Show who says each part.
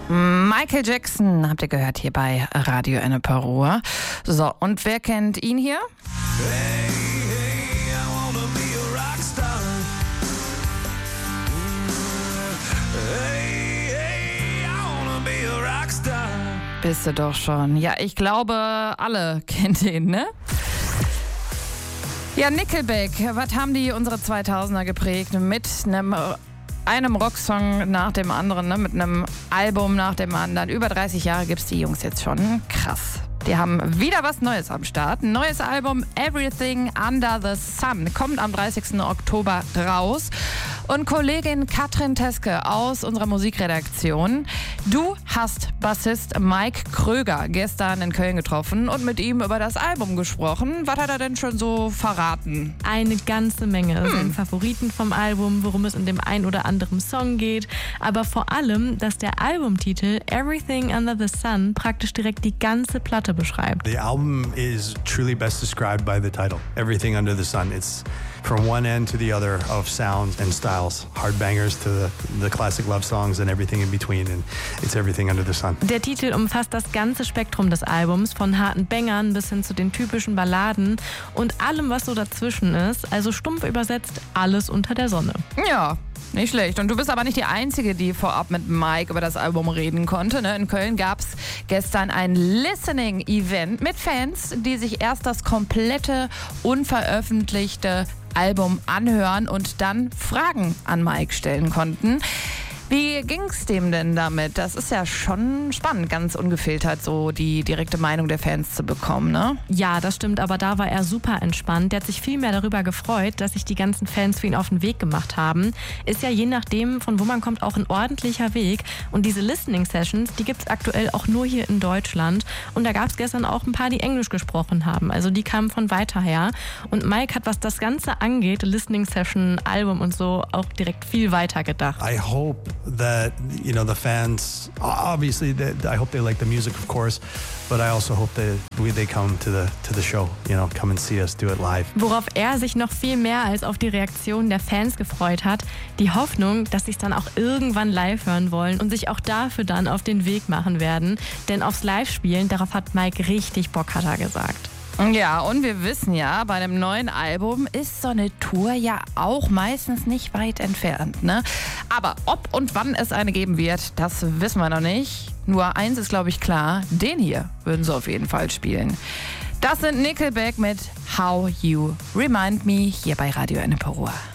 Speaker 1: Michael Jackson habt ihr gehört hier bei Radio Enneper Ruhr. So, und wer kennt ihn hier?
Speaker 2: Hey, hey, I wanna be a rockstar. Hey, hey, I wanna be a rockstar.
Speaker 1: Bist du doch schon. Ja, ich glaube, alle kennt ihn, ne? Ja, Nickelback, was haben die unsere 2000er geprägt? Mit einem Rocksong nach dem anderen, ne? Mit einem Album nach dem anderen. Über 30 Jahre gibt's die Jungs jetzt schon. Krass. Die haben wieder was Neues am Start. Ein neues Album, Everything Under the Sun, kommt am 30. Oktober raus. Und Kollegin Katrin Teske aus unserer Musikredaktion, du hast Bassist Mike Kröger gestern in Köln getroffen und mit ihm über das Album gesprochen. Was hat er denn schon so verraten?
Speaker 3: Eine ganze Menge. Seine Favoriten vom Album, worum es in dem ein oder anderen Song geht. Aber vor allem, dass der Albumtitel Everything Under the Sun praktisch direkt die ganze Platte beschreibt.
Speaker 4: The album is truly best described by the title, Everything Under the Sun. It's from one end to the other of sounds and styles, hard bangers to the classic love songs and everything in between, and it's everything under the sun.
Speaker 3: Der Titel umfasst das ganze Spektrum des Albums, von harten Bangern bis hin zu den typischen Balladen und allem, was so dazwischen ist, also stumpf übersetzt, alles unter der Sonne.
Speaker 1: Ja, nicht schlecht. Und du bist aber nicht die Einzige, die vorab mit Mike über das Album reden konnte. Ne? In Köln gab es gestern ein Listening-Event mit Fans, die sich erst das komplette, unveröffentlichte Album anhören und dann Fragen an Mike stellen konnten. Wie ging's dem denn damit? Das ist ja schon spannend, ganz ungefiltert so die direkte Meinung der Fans zu bekommen, ne?
Speaker 3: Ja, das stimmt, aber da war er super entspannt. Der hat sich viel mehr darüber gefreut, dass sich die ganzen Fans für ihn auf den Weg gemacht haben. Ist ja je nachdem, von wo man kommt, auch ein ordentlicher Weg. Und diese Listening-Sessions, die gibt's aktuell auch nur hier in Deutschland. Und da gab's gestern auch ein paar, die Englisch gesprochen haben. Also die kamen von weiter her. Und Mike hat, was das Ganze angeht, Listening-Session, Album und so, auch direkt viel weiter gedacht.
Speaker 4: I hope that, you know, the fans, obviously, I hope they like the music, of course, but I also hope that they come to the show, you know, come and see us do it live.
Speaker 3: Worauf er sich noch viel mehr als auf die Reaktion der Fans gefreut hat, die Hoffnung, dass sie es dann auch irgendwann live hören wollen und sich auch dafür dann auf den Weg machen werden. Denn aufs Live-Spielen, darauf hat Mike richtig Bock, hat er gesagt.
Speaker 1: Ja, und wir wissen ja, bei einem neuen Album ist so eine Tour ja auch meistens nicht weit entfernt, ne? Aber ob und wann es eine geben wird, das wissen wir noch nicht. Nur eins ist, glaube ich, klar, den hier würden sie auf jeden Fall spielen. Das sind Nickelback mit How You Remind Me hier bei Radio Enneper Ruhr.